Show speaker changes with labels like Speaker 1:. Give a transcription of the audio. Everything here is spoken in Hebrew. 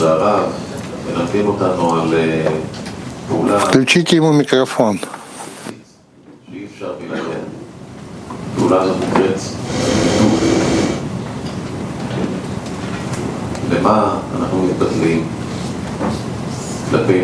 Speaker 1: והרב מלמדים אותנו על פעולה
Speaker 2: Включите ему микрофон.
Speaker 1: שאי אפשר בלעדיה. פעולה הזאת נקראת ביטול. למה אנחנו מתבטלים? כלפי